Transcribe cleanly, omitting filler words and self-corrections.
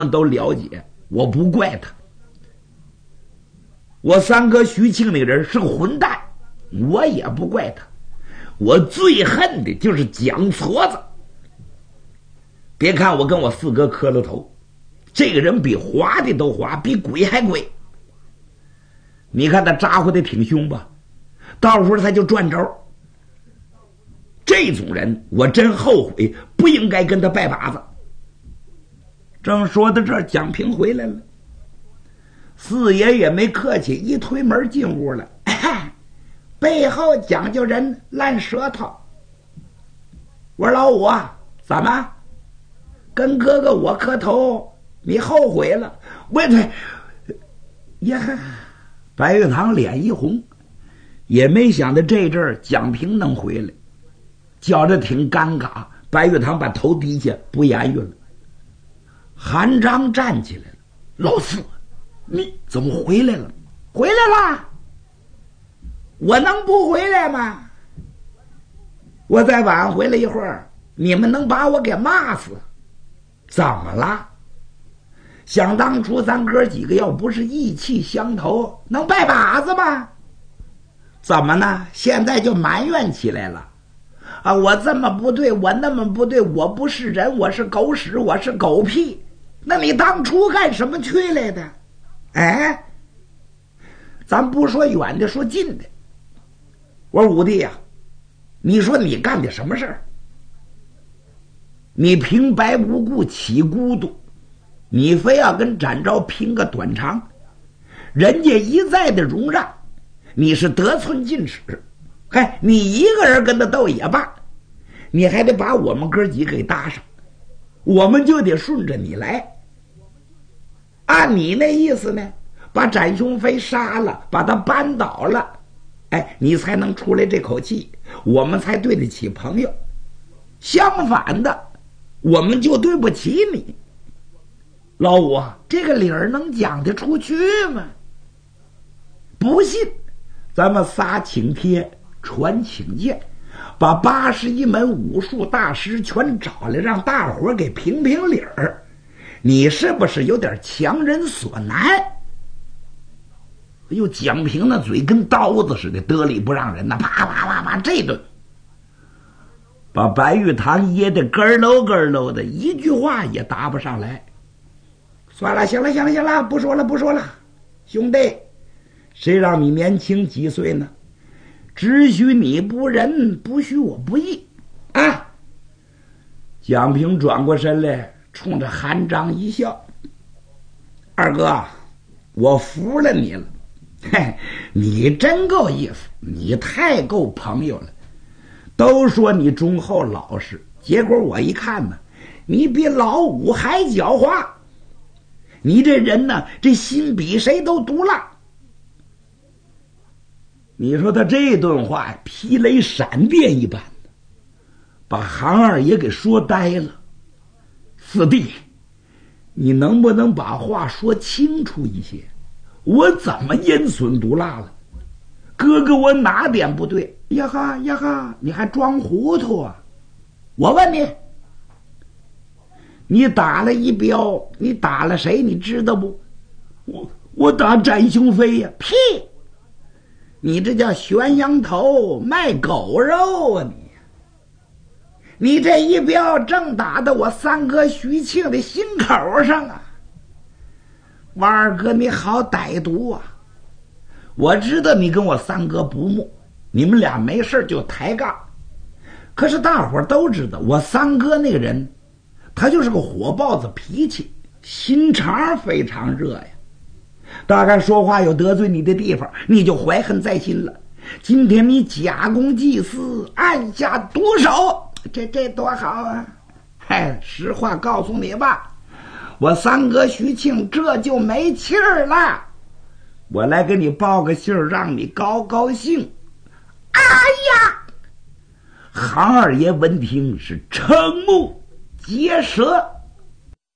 都了解，我不怪他。我三哥徐庆那个人是个混蛋，我也不怪他。我最恨的就是蒋矬子。别看我跟我四哥磕了头，这个人比滑的都滑，比鬼还鬼。你看他咋呼的挺凶吧，到时候他就转轴。这种人我真后悔不应该跟他拜把子。正说到这儿，蒋平回来了。四爷也没客气，一推门进屋了。背后讲究人烂舌头。我说老五啊，怎么跟哥哥我磕头你后悔了？喂对呀，白玉堂脸一红，也没想到这阵儿蒋平能回来，觉着挺尴尬。白玉堂把头低下不言语了。韩章站起来了，老四你怎么回来了？回来了，我能不回来吗？我再晚回来一会儿，你们能把我给骂死。怎么了？想当初咱哥几个要不是义气相投，能拜把子吗？怎么呢？现在就埋怨起来了啊！我这么不对，我那么不对，我不是人，我是狗屎，我是狗屁。那你当初干什么去来的？哎，咱不说远的，说近的。我说五弟呀，你说你干的什么事儿？你平白无故起孤独，你非要跟展昭拼个短长，人家一再的容让，你是得寸进尺。嗨，你一个人跟他斗也罢，你还得把我们哥几个给搭上，我们就得顺着你来。按你那意思呢，把展雄飞杀了，把他扳倒了，哎，你才能出来这口气，我们才对得起朋友。相反的，我们就对不起你。老五，这个理儿能讲得出去吗？不信，咱们仨请帖传请柬，把81门武术大师全找来，让大伙儿给评评理儿。你是不是有点强人所难？哎呦，蒋平那嘴跟刀子似的，得理不让人呐，啪啪啪啪这顿，把白玉堂噎得咯喽咯喽的，一句话也答不上来。算了，行了行了行了，不说了不说了，兄弟，谁让你年轻几岁呢？只许你不仁，不许我不义啊！蒋平转过身来，冲着韩章一笑：“二哥，我服了你了，嘿，你真够意思，你太够朋友了。都说你忠厚老实，结果我一看呢，你比老五还狡猾。你这人呢，这心比谁都毒辣。”你说他这顿话劈雷闪电一般的，把韩二爷给说呆了。四弟，你能不能把话说清楚一些？我怎么阴损毒辣了？哥哥，我哪点不对？呀哈呀哈，你还装糊涂啊？我问你，你打了一镖，你打了谁？你知道不？我打展雄飞呀！屁！你这叫悬羊头卖狗肉啊！你这一镖正打到我三哥徐庆的心口上啊！王二哥，你好歹毒啊！我知道你跟我三哥不睦，你们俩没事就抬杠。可是大伙都知道，我三哥那个人，他就是个火爆子脾气，心肠非常热呀。大概说话有得罪你的地方，你就怀恨在心了。今天你假公济私，暗下毒手，这多好啊！嗨，实话告诉你吧，我三哥徐庆这就没气儿了。我来给你报个信儿，让你高高兴。哎呀！韩二爷闻听是瞠目结舌。